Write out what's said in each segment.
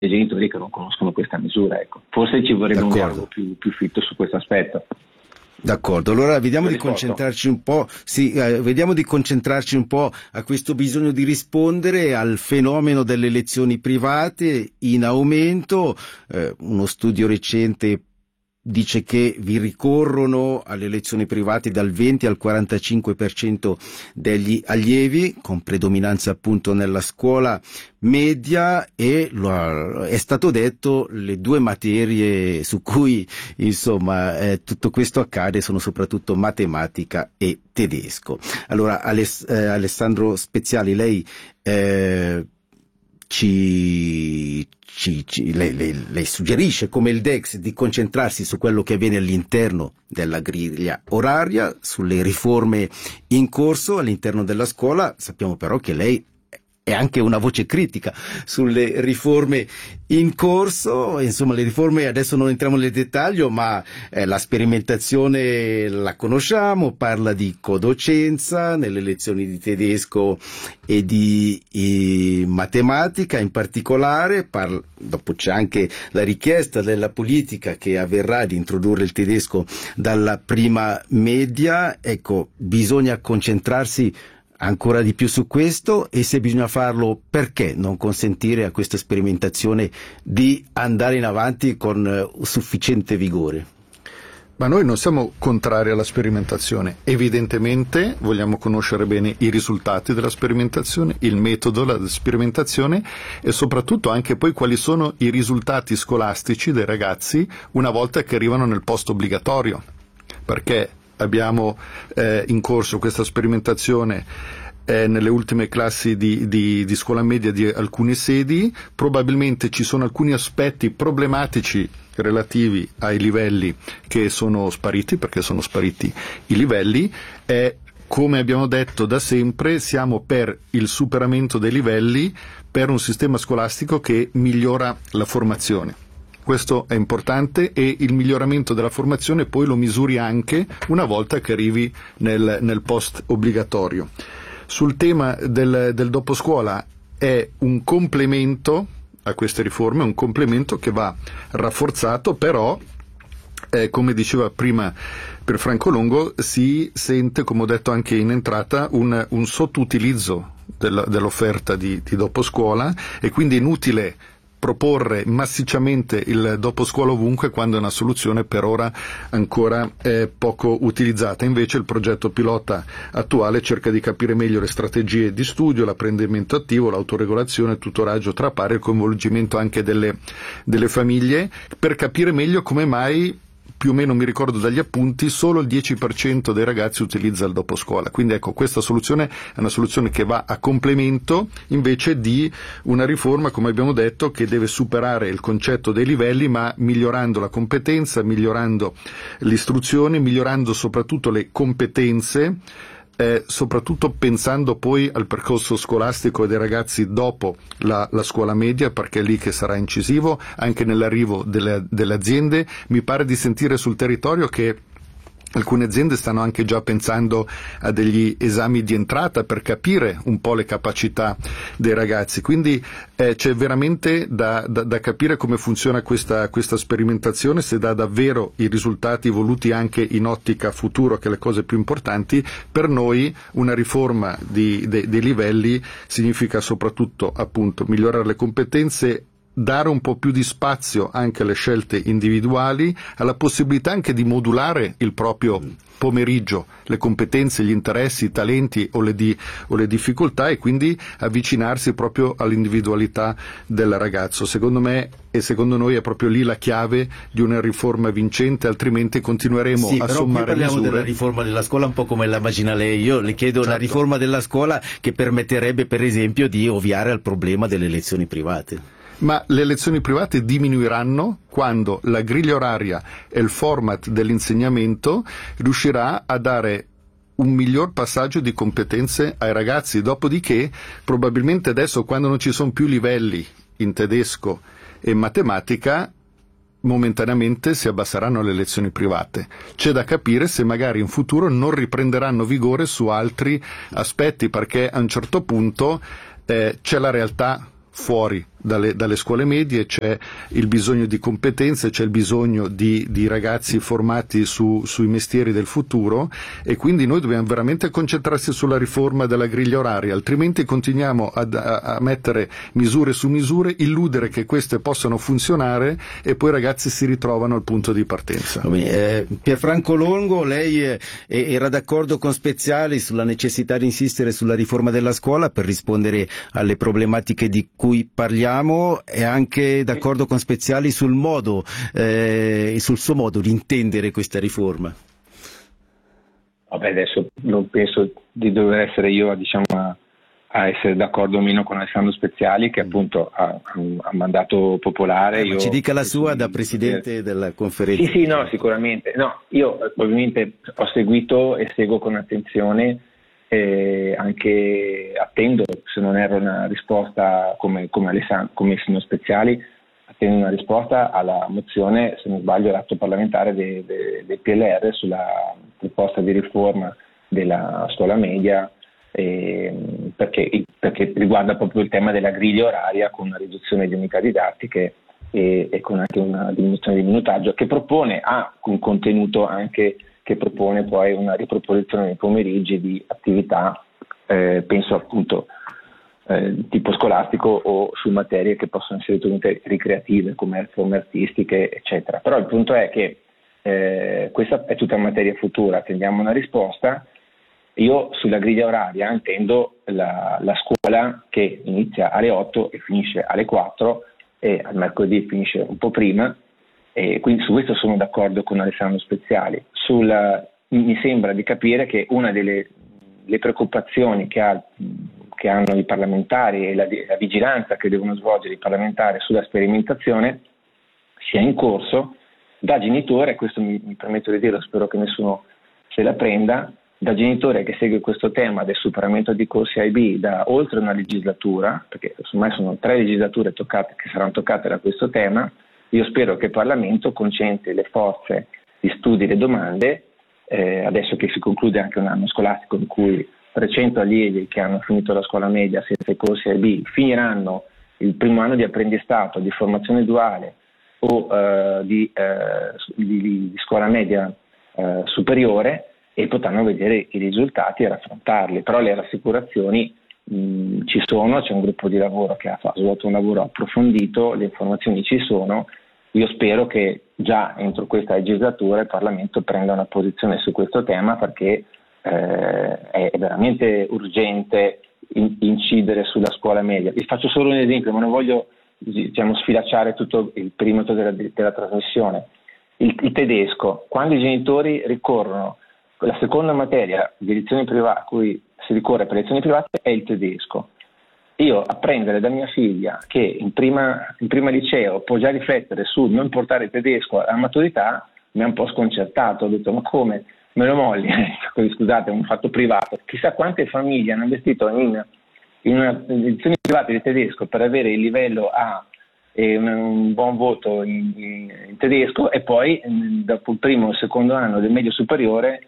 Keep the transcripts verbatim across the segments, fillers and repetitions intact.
dei genitori che non conoscono questa misura. Ecco. Forse ci vorrebbe D'accordo. un dialogo più, più fitto su questo aspetto. D'accordo, allora vediamo di risposto. concentrarci un po', sì, eh, vediamo di concentrarci un po' a questo bisogno di rispondere al fenomeno delle lezioni private in aumento. Eh, uno studio recente dice che vi ricorrono alle lezioni private dal venti al quarantacinque per cento degli allievi, con predominanza appunto nella scuola media, e lo ha, è stato detto le due materie su cui insomma eh, tutto questo accade sono soprattutto matematica e tedesco. Allora Aless- eh, Alessandro Speziali, lei eh, Ci, ci, ci lei, lei, lei suggerisce, come il D E X, di concentrarsi su quello che avviene all'interno della griglia oraria, sulle riforme in corso all'interno della scuola. Sappiamo però che lei è anche una voce critica sulle riforme in corso, insomma le riforme, adesso non entriamo nel dettaglio, ma eh, la sperimentazione la conosciamo, parla di codocenza nelle lezioni di tedesco e di e matematica in particolare, parla, dopo c'è anche la richiesta della politica che avverrà di introdurre il tedesco dalla prima media. Ecco, bisogna concentrarsi ancora di più su questo, e se bisogna farlo, perché non consentire a questa sperimentazione di andare in avanti con uh, sufficiente vigore? Ma noi non siamo contrari alla sperimentazione, evidentemente vogliamo conoscere bene i risultati della sperimentazione, il metodo della sperimentazione e soprattutto anche poi quali sono i risultati scolastici dei ragazzi una volta che arrivano nel post obbligatorio, perché abbiamo eh, in corso questa sperimentazione eh, nelle ultime classi di, di, di scuola media di alcune sedi. Probabilmente ci sono alcuni aspetti problematici relativi ai livelli che sono spariti, perché sono spariti i livelli, e come abbiamo detto da sempre siamo per il superamento dei livelli, per un sistema scolastico che migliora la formazione. Questo è importante, e il miglioramento della formazione poi lo misuri anche una volta che arrivi nel, nel post obbligatorio. Sul tema del, del dopo scuola è un complemento a queste riforme, un complemento che va rafforzato, però eh, come diceva prima per Franco Longo, si sente, come ho detto anche in entrata, un, un sottoutilizzo della, dell'offerta di, di dopo scuola, e quindi è inutile proporre massicciamente il dopo scuola ovunque quando è una soluzione per ora ancora eh, poco utilizzata. Invece il progetto pilota attuale cerca di capire meglio le strategie di studio, l'apprendimento attivo, l'autoregolazione, il tutoraggio tra pari, il coinvolgimento anche delle, delle famiglie, per capire meglio come mai, più o meno mi ricordo dagli appunti, solo il dieci per cento dei ragazzi utilizza il dopo scuola. Quindi ecco, questa soluzione è una soluzione che va a complemento invece di una riforma, come abbiamo detto, che deve superare il concetto dei livelli, ma migliorando la competenza, migliorando l'istruzione, migliorando soprattutto le competenze, Eh, soprattutto pensando poi al percorso scolastico dei ragazzi dopo la, la scuola media, perché è lì che sarà incisivo anche nell'arrivo delle, delle aziende. Mi pare di sentire sul territorio che alcune aziende stanno anche già pensando a degli esami di entrata per capire un po' le capacità dei ragazzi, quindi eh, c'è veramente da, da, da capire come funziona questa, questa sperimentazione, se dà davvero i risultati voluti anche in ottica futuro, che è le cose più importanti. Per noi una riforma di, de, dei livelli significa soprattutto appunto migliorare le competenze, dare un po' più di spazio anche alle scelte individuali, alla possibilità anche di modulare il proprio pomeriggio, le competenze, gli interessi, i talenti o le, di, o le difficoltà, e quindi avvicinarsi proprio all'individualità del ragazzo. Secondo me e secondo noi è proprio lì la chiave di una riforma vincente, altrimenti continueremo sì, a però sommare qui parliamo misure. Della riforma della scuola un po' come la immagina lei. Io le chiedo certo. Una riforma della scuola che permetterebbe per esempio di ovviare al problema delle lezioni private. Ma le lezioni private diminuiranno quando la griglia oraria e il format dell'insegnamento riuscirà a dare un miglior passaggio di competenze ai ragazzi. Dopodiché, probabilmente adesso, quando non ci sono più livelli in tedesco e in matematica, momentaneamente si abbasseranno le lezioni private. C'è da capire se magari in futuro non riprenderanno vigore su altri aspetti, perché a un certo punto eh, c'è la realtà fuori dalle, dalle scuole medie, c'è il bisogno di competenze, c'è il bisogno di, di ragazzi formati su, sui mestieri del futuro, e quindi noi dobbiamo veramente concentrarsi sulla riforma della griglia oraria, altrimenti continuiamo ad, a, a mettere misure su misure, illudere che queste possano funzionare e poi i ragazzi si ritrovano al punto di partenza. Eh, Pierfranco Longo, lei eh, era d'accordo con Speziali sulla necessità di insistere sulla riforma della scuola per rispondere alle problematiche di cui parliamo, e anche d'accordo con Speziali sul modo e eh, sul suo modo di intendere questa riforma? Vabbè, adesso non penso di dover essere io, diciamo, a, a essere d'accordo o meno con Alessandro Speziali, che appunto ha, ha mandato popolare. Eh, io, ci dica la sua da presidente eh, della conferenza. Sì, sì, no, sicuramente. No, io ovviamente ho seguito e seguo con attenzione, eh, anche attendo, se non erro, una risposta come, come Alessandro, come il signor Speziali, attendo una risposta alla mozione, se non sbaglio, l'atto parlamentare del de, de P L R sulla proposta di riforma della scuola media, eh, perché, perché riguarda proprio il tema della griglia oraria, con una riduzione di unità didattiche e, e con anche una diminuzione di minutaggio, che propone, ha un contenuto anche che propone poi una riproposizione nei pomeriggi di attività, eh, penso appunto eh, tipo scolastico o su materie che possono essere ritenute ricreative come forme artistiche, eccetera. Però il punto è che eh, questa è tutta materia futura, attendiamo una risposta. Io sulla griglia oraria intendo la, la scuola che inizia alle otto e finisce alle quattro, e al mercoledì finisce un po' prima, e quindi su questo sono d'accordo con Alessandro Speziali. Sulla, mi sembra di capire che una delle le preoccupazioni che, ha, che hanno i parlamentari e la, la vigilanza che devono svolgere i parlamentari sulla sperimentazione sia in corso da genitore, questo mi, mi permetto di dirlo, spero che nessuno se la prenda, da genitore che segue questo tema del superamento di corsi A e B da oltre una legislatura, perché ormai sono tre legislature toccate, che saranno toccate da questo tema. Io spero che il Parlamento concentri le forze di studi e le domande, eh, adesso che si conclude anche un anno scolastico in cui trecento allievi che hanno finito la scuola media senza i corsi A e B finiranno il primo anno di apprendistato, di formazione duale o eh, di, eh, di, di scuola media eh, superiore, e potranno vedere i risultati e raffrontarli. Però le rassicurazioni mh, ci sono, c'è un gruppo di lavoro che ha svolto un lavoro approfondito, le informazioni ci sono. Io spero che già entro questa legislatura il Parlamento prenda una posizione su questo tema, perché eh, è veramente urgente in, incidere sulla scuola media. Vi faccio solo un esempio, ma non voglio, diciamo, sfilacciare tutto il perimetro della, della trasmissione. Il, il tedesco, quando i genitori ricorrono, la seconda materia di lezioni private a cui si ricorre per lezioni private è il tedesco. Io apprendere da mia figlia che in prima, in prima liceo può già riflettere sul non portare il tedesco alla maturità mi ha un po' sconcertato. Ho detto, ma come? Me lo molli? Scusate, è un fatto privato. Chissà quante famiglie hanno investito in, in una lezione privata di tedesco per avere il livello A e un, un buon voto in, in, in tedesco, e poi dopo il primo o il secondo anno del medio superiore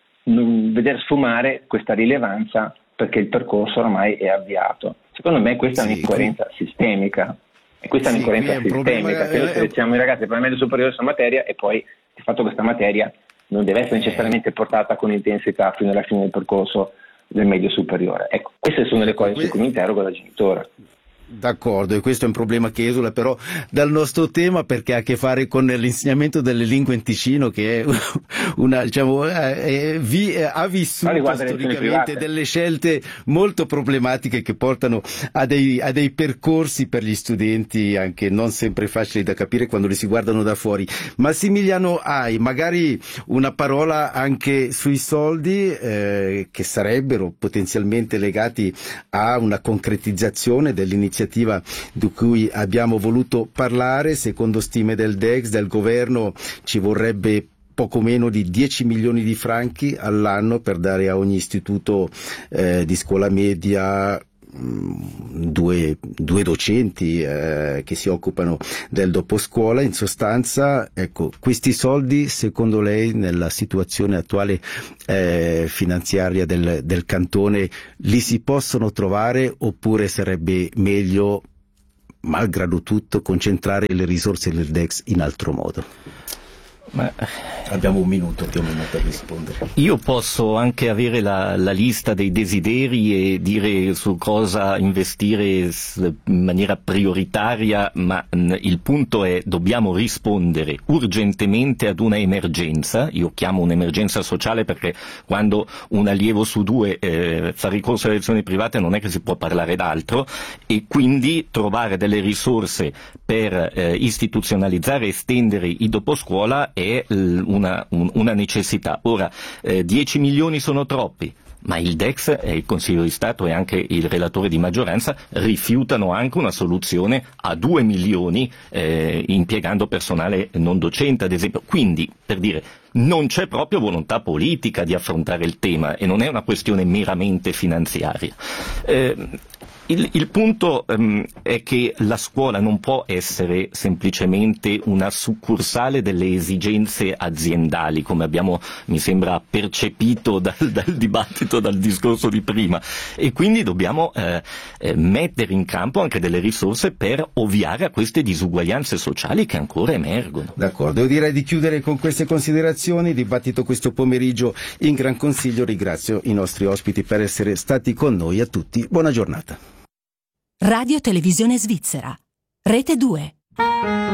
non veder sfumare questa rilevanza, perché il percorso ormai è avviato. Secondo me questa sì, è un'incoerenza qui... sistemica, e questa sì, è un'incoerenza è un sistemica, che noi selezioniamo i ragazzi per il medio superiore sulla materia, e poi di fatto questa materia non deve essere necessariamente portata con intensità fino alla fine del percorso del medio superiore. Ecco, queste sono le cose su cui mi interrogo da genitore. D'accordo, e questo è un problema che esula però dal nostro tema, perché ha a che fare con l'insegnamento delle lingue in Ticino, che è una, diciamo, è, vi, ha vissuto storicamente delle scelte molto problematiche che portano a dei, a dei percorsi per gli studenti anche non sempre facili da capire quando li si guardano da fuori. Massimiliano Ai, magari una parola anche sui soldi eh, che sarebbero potenzialmente legati a una concretizzazione dell'iniziativa di cui abbiamo voluto parlare. Secondo stime del D E X, del governo, ci vorrebbe poco meno di dieci milioni di franchi all'anno per dare a ogni istituto eh, di scuola media Due, due docenti eh, che si occupano del doposcuola. In sostanza, ecco, questi soldi secondo lei nella situazione attuale eh, finanziaria del, del cantone li si possono trovare, oppure sarebbe meglio malgrado tutto, concentrare le risorse del D E X in altro modo? Ma abbiamo un minuto più o meno per rispondere. Io posso anche avere la, la lista dei desideri e dire su cosa investire in maniera prioritaria, ma mh, il punto è dobbiamo rispondere urgentemente ad una emergenza. Io chiamo un'emergenza sociale perché quando un allievo su due eh, fa ricorso alle lezioni private non è che si può parlare d'altro, e quindi trovare delle risorse per eh, istituzionalizzare e estendere i doposcuola è una, una necessità. Ora, eh, dieci milioni sono troppi, ma il D E X e il Consiglio di Stato e anche il relatore di maggioranza rifiutano anche una soluzione a due milioni eh, impiegando personale non docente, ad esempio. Quindi, per dire, non c'è proprio volontà politica di affrontare il tema e non è una questione meramente finanziaria. Eh, Il, il punto um, è che la scuola non può essere semplicemente una succursale delle esigenze aziendali, come abbiamo, mi sembra, percepito dal, dal dibattito, dal discorso di prima, e quindi dobbiamo eh, eh, mettere in campo anche delle risorse per ovviare a queste disuguaglianze sociali che ancora emergono. D'accordo, io direi di chiudere con queste considerazioni. Dibattito questo pomeriggio in Gran Consiglio. Ringrazio i nostri ospiti per essere stati con noi. A tutti buona giornata. Radio Televisione Svizzera, Rete due.